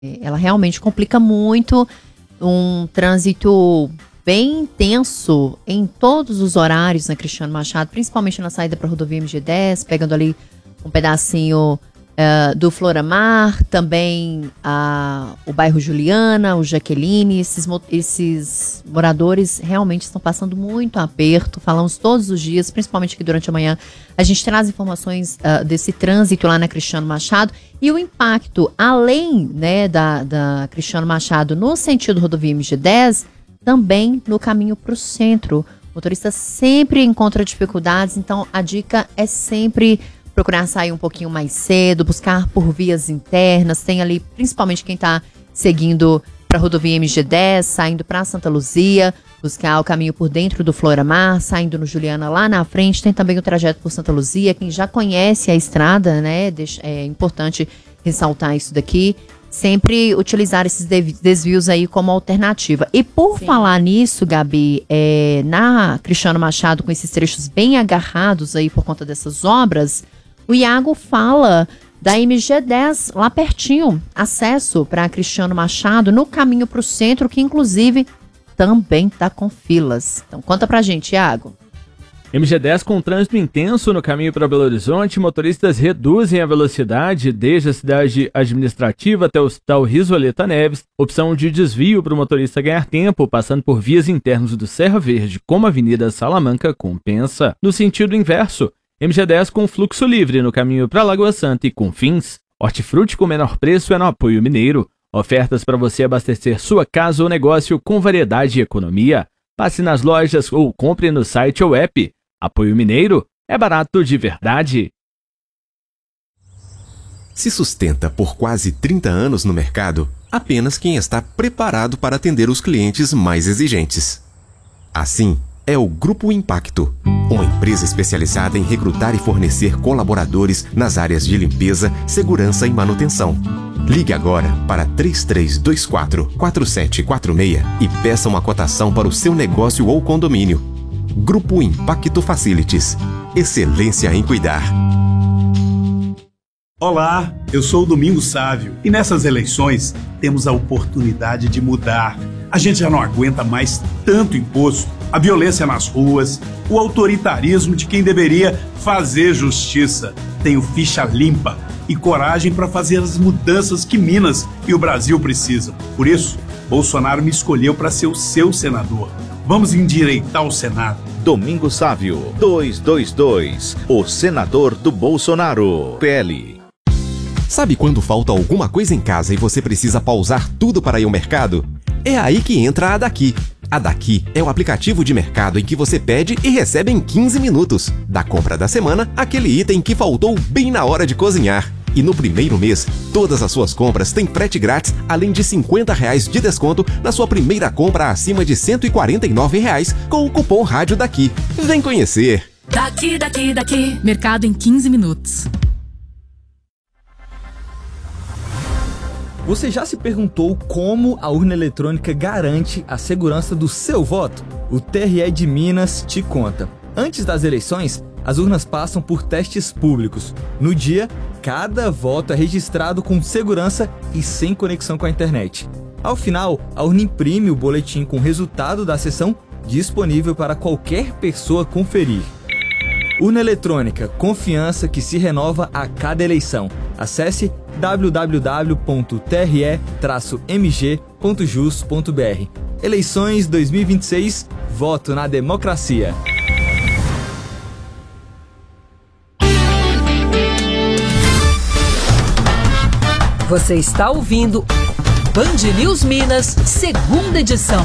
Ela realmente complica muito, um trânsito bem intenso em todos os horários na Cristiano Machado, principalmente na saída para a rodovia MG10, pegando ali um pedacinho do Floramar, também o bairro Juliana, o Jaqueline. Esses moradores realmente estão passando muito aperto, falamos todos os dias, principalmente aqui durante a manhã. A gente traz informações desse trânsito lá na Cristiano Machado e o impacto, além, né, da Cristiano Machado no sentido rodovia MG10, também no caminho para o centro. O motorista sempre encontra dificuldades, então a dica é sempre procurar sair um pouquinho mais cedo, buscar por vias internas. Tem ali, principalmente quem está seguindo para a rodovia MG10, saindo para Santa Luzia, buscar o caminho por dentro do Floramar, saindo no Juliana lá na frente. Tem também o trajeto por Santa Luzia. Quem já conhece a estrada, né, é importante ressaltar isso daqui. Sempre utilizar esses desvios aí como alternativa. E por falar nisso, Gabi, na Cristiano Machado, com esses trechos bem agarrados aí por conta dessas obras, o Iago fala da MG10 lá pertinho, acesso para Cristiano Machado, no caminho para o centro, que inclusive também está com filas. Então conta pra gente, Iago. MG10 com trânsito intenso no caminho para Belo Horizonte, motoristas reduzem a velocidade desde a cidade administrativa até o Hospital Risoleta Neves, opção de desvio para o motorista ganhar tempo, passando por vias internas do Serra Verde, como a Avenida Salamanca compensa. No sentido inverso, MG10 com fluxo livre no caminho para Lagoa Santa e Confins. Hortifruti com menor preço é no Apoio Mineiro. Ofertas para você abastecer sua casa ou negócio com variedade e economia. Passe nas lojas ou compre no site ou app. Apoio Mineiro é barato de verdade. Se sustenta por quase 30 anos no mercado, apenas quem está preparado para atender os clientes mais exigentes. Assim, é o Grupo Impacto, uma empresa especializada em recrutar e fornecer colaboradores nas áreas de limpeza, segurança e manutenção. Ligue agora para 3324-4746 e peça uma cotação para o seu negócio ou condomínio. Grupo Impacto Facilities. Excelência em cuidar. Olá, eu sou o Domingos Sávio e nessas eleições temos a oportunidade de mudar. A gente já não aguenta mais tanto imposto, a violência nas ruas, o autoritarismo de quem deveria fazer justiça. Tenho ficha limpa e coragem para fazer as mudanças que Minas e o Brasil precisam. Por isso, Bolsonaro me escolheu para ser o seu senador. Vamos endireitar o Senado. Domingos Sávio, 222, o senador do Bolsonaro, PL. Sabe quando falta alguma coisa em casa e você precisa pausar tudo para ir ao mercado? É aí que entra a Daqui. A Daqui é o aplicativo de mercado em que você pede e recebe em 15 minutos. Da compra da semana, aquele item que faltou bem na hora de cozinhar. E no primeiro mês, todas as suas compras têm frete grátis, além de R$50 de desconto na sua primeira compra acima de R$149 com o cupom Rádio Daqui. Vem conhecer! Daqui. Mercado em 15 minutos. Você já se perguntou como a urna eletrônica garante a segurança do seu voto? O TRE de Minas te conta. Antes das eleições, as urnas passam por testes públicos. No dia, cada voto é registrado com segurança e sem conexão com a internet. Ao final, a urna imprime o boletim com o resultado da sessão disponível para qualquer pessoa conferir. Urna eletrônica, confiança que se renova a cada eleição. Acesse www.tre-mg.jus.br. Eleições 2026, voto na democracia. Você está ouvindo Band News Minas, segunda edição.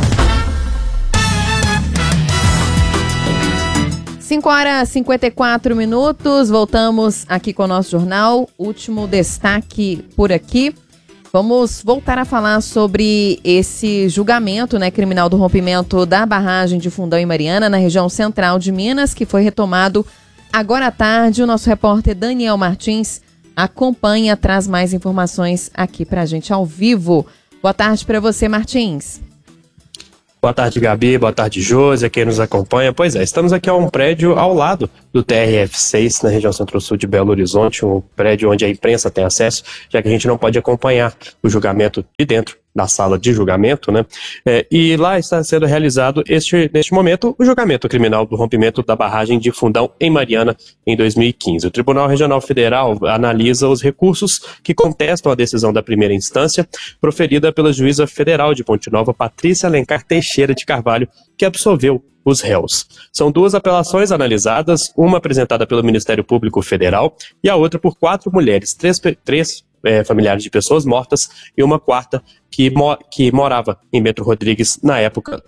5h54, voltamos aqui com o nosso jornal. Último destaque por aqui. Vamos voltar a falar sobre esse julgamento, né, criminal do rompimento da barragem de Fundão em Mariana, na região central de Minas, que foi retomado agora à tarde. O nosso repórter Daniel Martins acompanha, traz mais informações aqui pra gente ao vivo. Boa tarde para você, Martins. Boa tarde, Gabi. Boa tarde, Josi, quem nos acompanha. Pois é, estamos aqui a um prédio ao lado do TRF6, na região centro-sul de Belo Horizonte, um prédio onde a imprensa tem acesso, já que a gente não pode acompanhar o julgamento de dentro da sala de julgamento, né? E lá está sendo realizado, neste momento, o julgamento criminal do rompimento da barragem de Fundão em Mariana em 2015. O Tribunal Regional Federal analisa os recursos que contestam a decisão da primeira instância, proferida pela juíza federal de Ponte Nova, Patrícia Alencar Teixeira de Carvalho, que absolveu os réus. São 2 apelações analisadas, uma apresentada pelo Ministério Público Federal e a outra por 4 mulheres, 3 familiares de pessoas mortas e uma quarta que morava em Metro Rodrigues na época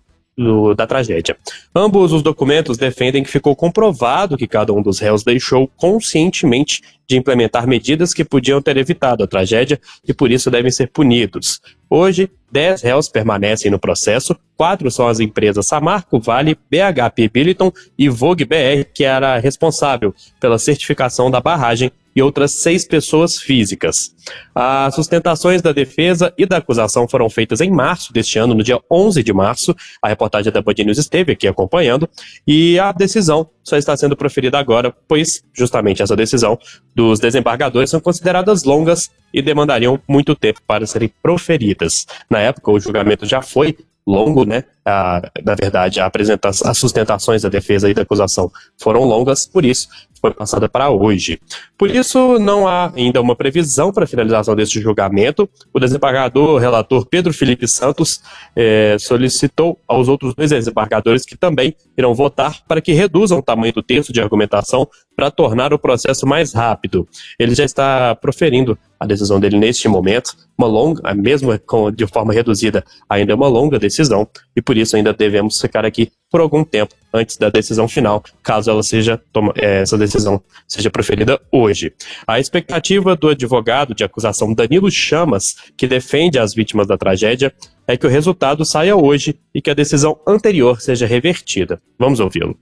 da tragédia. Ambos os documentos defendem que ficou comprovado que cada um dos réus deixou conscientemente de implementar medidas que podiam ter evitado a tragédia e por isso devem ser punidos. Hoje, 10 réus permanecem no processo, 4 são as empresas Samarco, Vale, BHP Billiton e Vogue BR, que era responsável pela certificação da barragem, e outras 6 pessoas físicas. As sustentações da defesa e da acusação foram feitas em março deste ano, no dia 11 de março. A reportagem da Band News esteve aqui acompanhando e a decisão só está sendo proferida agora, pois justamente essa decisão dos desembargadores são consideradas longas e demandariam muito tempo para serem proferidas. Na época, o julgamento já foi longo, né? Na verdade, as sustentações da defesa e da acusação foram longas, por isso foi passada para hoje. Por isso, não há ainda uma previsão para a finalização deste julgamento. O desembargador relator Pedro Felipe Santos solicitou aos outros 2 desembargadores que também irão votar para que reduzam o tamanho do texto de argumentação para tornar o processo mais rápido. Ele já está proferindo a decisão dele neste momento, mesmo de forma reduzida, ainda é uma longa decisão, e por isso ainda devemos ficar aqui por algum tempo antes da decisão final, caso essa decisão seja proferida hoje. A expectativa do advogado de acusação Danilo Chamas, que defende as vítimas da tragédia, é que o resultado saia hoje e que a decisão anterior seja revertida. Vamos ouvi-lo.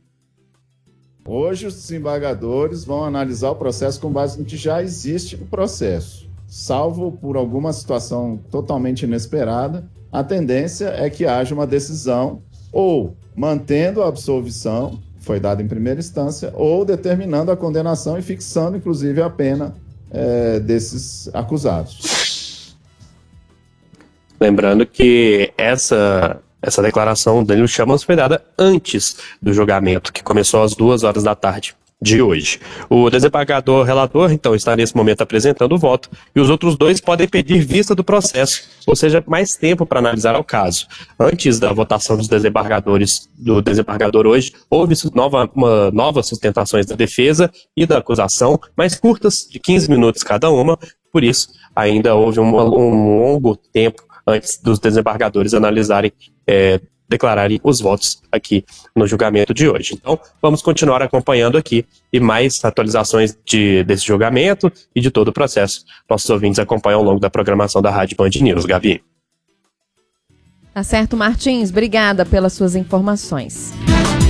Hoje os desembargadores vão analisar o processo com base no que já existe no processo. Salvo por alguma situação totalmente inesperada, a tendência é que haja uma decisão ou mantendo a absolvição, que foi dada em primeira instância, ou determinando a condenação e fixando, inclusive, a pena desses acusados. Lembrando que essa declaração do Danilo Chamas foi dada antes do julgamento, que começou às 2h da tarde de hoje. O desembargador relator, então, está nesse momento apresentando o voto e os outros 2 podem pedir vista do processo, ou seja, mais tempo para analisar o caso. Antes da votação do desembargador hoje, houve novas sustentações da defesa e da acusação, mais curtas, de 15 minutos cada uma, por isso ainda houve um longo tempo antes dos desembargadores analisarem, declararem os votos aqui no julgamento de hoje. Então, vamos continuar acompanhando aqui e mais atualizações desse julgamento e de todo o processo. Nossos ouvintes acompanham ao longo da programação da Rádio Band News. Gabi. Tá certo, Martins. Obrigada pelas suas informações.